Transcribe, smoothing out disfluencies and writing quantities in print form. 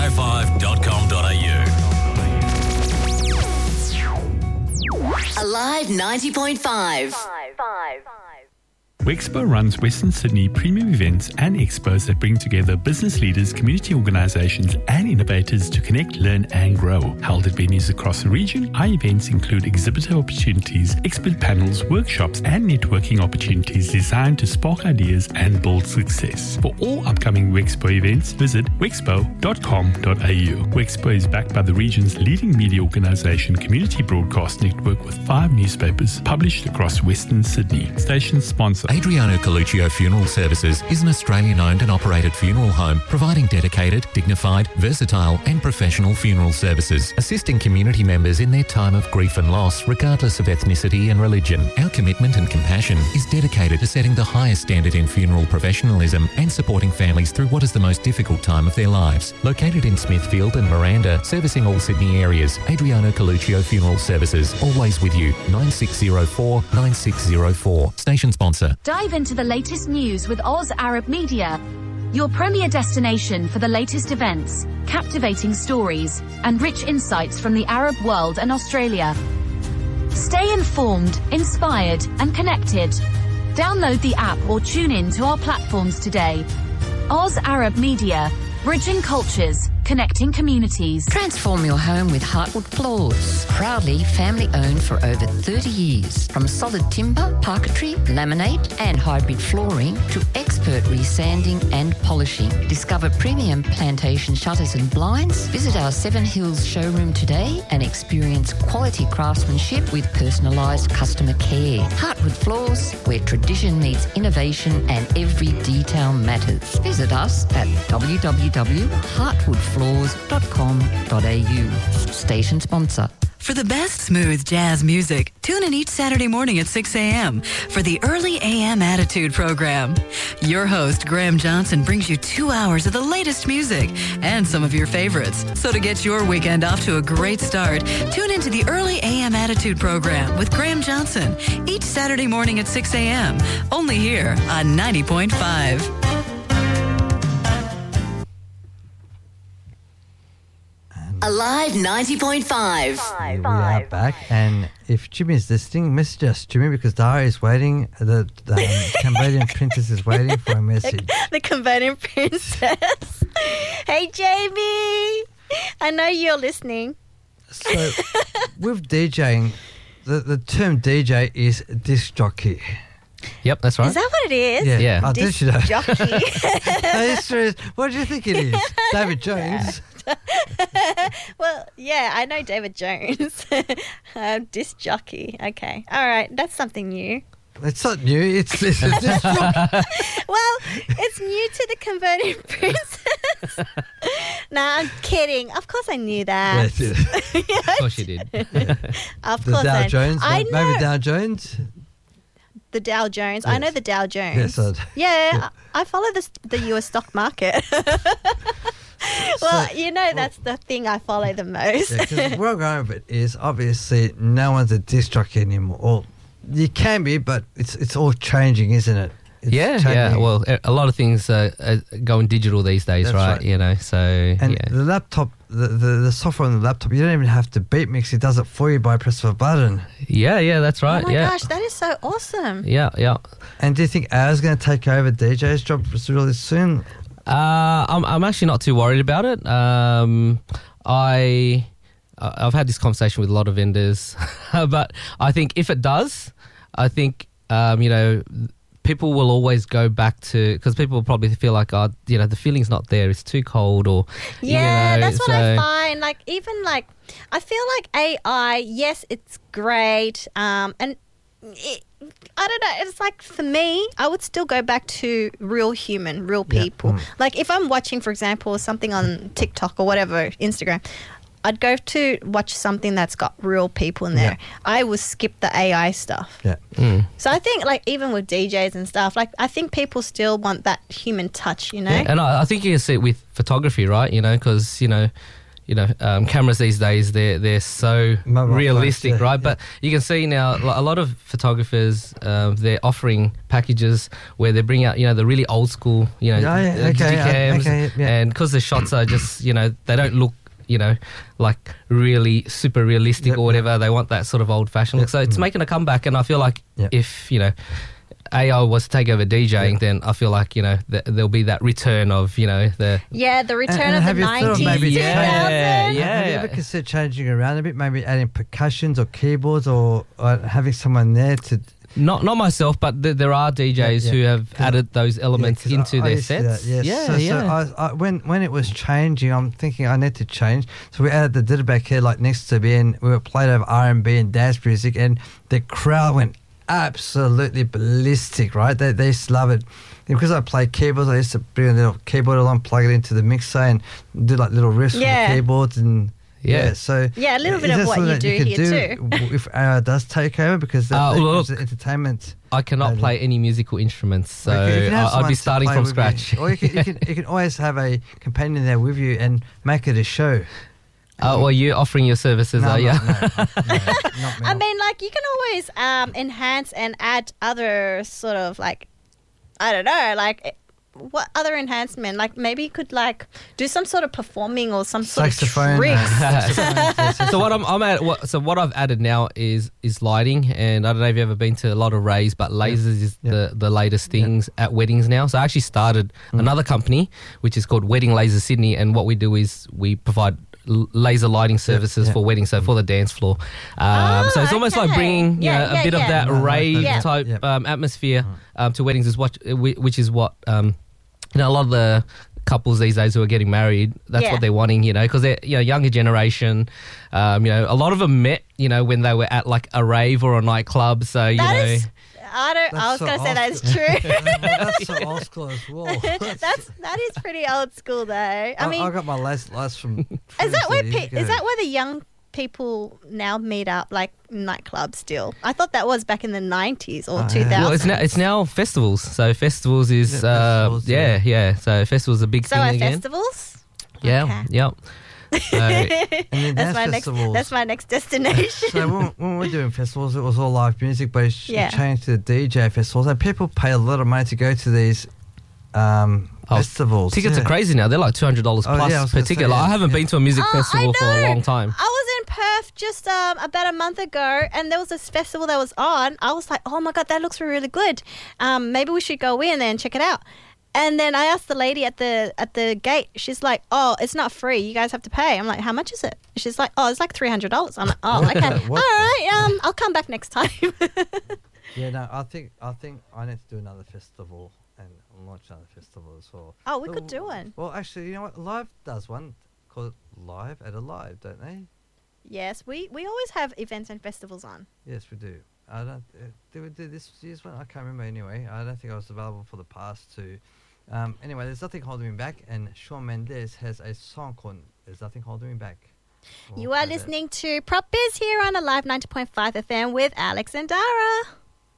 105.com.au. Alive 90.5. Wexpo runs Western Sydney premium events and expos that bring together business leaders, community organisations and innovators to connect, learn and grow. Held at venues across the region, our events include exhibitor opportunities, expert panels, workshops and networking opportunities designed to spark ideas and build success. For all upcoming Wexpo events, visit wexpo.com.au. Wexpo is backed by the region's leading media organisation, Community Broadcast Network, with 5 newspapers published across Western Sydney. Station sponsor Adriano Coluccio Funeral Services is an Australian-owned and operated funeral home providing dedicated, dignified, versatile and professional funeral services, assisting community members in their time of grief and loss regardless of ethnicity and religion. Our commitment and compassion is dedicated to setting the highest standard in funeral professionalism and supporting families through what is the most difficult time of their lives. Located in Smithfield and Miranda, servicing all Sydney areas, Adriano Coluccio Funeral Services, always with you. 9604 9604. Station sponsor. Dive into the latest news with Oz Arab Media, your premier destination for the latest events, captivating stories, and rich insights from the Arab world and Australia. Stay informed, inspired, and connected. Download the app or tune in to our platforms today. Oz Arab Media, bridging cultures, connecting communities. Transform your home with Heartwood Floors. Proudly family owned for over 30 years. From solid timber, parquetry, laminate and hybrid flooring to expert resanding and polishing. Discover premium plantation shutters and blinds. Visit our Seven Hills showroom today and experience quality craftsmanship with personalised customer care. Heartwood Floors, where tradition meets innovation and every detail matters. Visit us at www.heartwoodfloors.com.au. Station sponsor. For the best smooth jazz music, tune in each Saturday morning at 6 a.m. for the Early AM Attitude program. Your host, Graham Johnson, brings you 2 hours of the latest music and some of your favorites. So to get your weekend off to a great start, tune into the Early AM Attitude program with Graham Johnson each Saturday morning at 6 a.m. Only here on 90.5. Alive 90.5. We are back, and if Jimmy is listening, message us, Jimmy, because Dara is waiting. The Cambodian princess is waiting for a message. The Cambodian princess. Hey, Jamie. I know you're listening. So, with DJing, the term DJ is disc jockey. Yep, that's right. Is that what it is? Yeah. Oh, disc did you know? jockey. No, it's true. What do you think it is? David Jones? Well, yeah, I know David Jones. Disc jockey. Okay. All right. That's something new. It's not new. It's a disc jockey. Well, it's new to the Cambodian princess. Nah, I'm kidding. Of course I knew that. Yes, Of course you did. Of the course Dow Jones? I know. Maybe Dow Jones? The Dow Jones. Yes. I know the Dow Jones. Yes, Yeah, I follow the US stock market. Well, that's the thing I follow the most. Yeah, 'cause where I'm going with it is obviously no one's a disc jockey anymore. Or you can be, but it's all changing, isn't it? It's changing. Well, a lot of things are going digital these days, That's right? right. You know, so And the laptop, the software on the laptop, you don't even have to beat mix. It does it for you by press of a button. Yeah, that's right. Oh my gosh, that is so awesome. Yeah. And do you think ours going to take over DJ's job really soon? I'm actually not too worried about it. I've had this conversation with a lot of vendors, but I think if it does, I think people will always go back to, because people will probably feel like, the feeling's not there, it's too cold, or that's what I find. I feel like AI, yes, it's great, and I don't know, it's like, for me, I would still go back to real human, real people. Like if I'm watching, for example, something on TikTok or whatever, Instagram, I'd go to watch something that's got real people in there. I would skip the AI stuff. So I think, even with DJs and stuff, I think people still want that human touch, Yeah, and I think you can see it with photography, right? Because, cameras these days, they're so realistic, right? But you can see now a lot of photographers, they're offering packages where they bring out, the really old school, digicams, and because the shots are just, they don't look, like really super realistic or whatever. They want that sort of old-fashioned look. So it's making a comeback, and I feel like if, AI was to take over DJing, then I feel like, there'll be that return of, the return of the 90s, 2000s. Have you ever considered changing around a bit, maybe adding percussions or keyboards or having someone there to... Not myself, but there are DJs who have added those elements into their sets. So when it was changing, I'm thinking I need to change. So we added the diddleback here, like next to me, and we were played over R&B and dance music, and the crowd went absolutely ballistic, right? They used to love it. And because I play keyboards, I used to bring a little keyboard along, plug it into the mixer, and do like little riffs with the keyboards and. So a little bit of what you do here too. If AI does take over, because that's entertainment. I cannot play any musical instruments, so I'd be starting from scratch. Or you can always have a companion there with you and make it a show. Well, you're offering your services, are you? No, not me. I mean, like, you can always enhance and add other sort of, like, I don't know, like, what other enhancement? Like, maybe you could, like, do some sort of performing or some sort of tricks. So what I've added now is lighting, and I don't know if you've ever been to a lot of raves, but lasers is the latest things at weddings now. So I actually started another company, which is called Wedding Laser Sydney, and what we do is we provide laser lighting services for weddings, so for the dance floor. So it's almost like bringing a bit of that rave type atmosphere to weddings, which is what a lot of the couples these days who are getting married, that's what they're wanting, because they're younger generation. A lot of them met when they were at like a rave or a nightclub. So I was going to say that is true. That's so old school as well. That is pretty old school though. I mean, I got my last from. Is that where the young people now meet up, like nightclubs still? I thought that was back in the 90s or 2000s. Well, it's now festivals. So festivals is So festivals are a big thing again. So are festivals? Yeah. Okay. Yep. That's my next destination. So when we're doing festivals, it was all live music, but it's changed to DJ festivals, and people pay a lot of money to go to these festivals. Tickets are crazy now. They're like $200 plus per ticket. I haven't been to a music festival for a long time. I was in Perth just about a month ago, and there was this festival that was on. I was like, oh my God, that looks really good. Maybe we should go in there and check it out. And then I asked the lady at the gate. She's like, "Oh, it's not free. You guys have to pay." I'm like, "How much is it?" She's like, "Oh, it's like $300." I'm like, "Oh, okay, all right. I'll come back next time." I think I need to do another festival and launch another festival as well. Oh, we could do one. Well, actually, you know what? Live does one called Live at Alive, don't they? Yes, we always have events and festivals on. Yes, we do. I don't. Did we do this year's one? I can't remember anyway. I don't think I was available for the past two. Anyway, There's Nothing Holding Me Back, and Shawn Mendes has a song called There's Nothing Holding Me Back. You are listening to Prop Biz here on Alive 90.5 FM with Alex and Dara.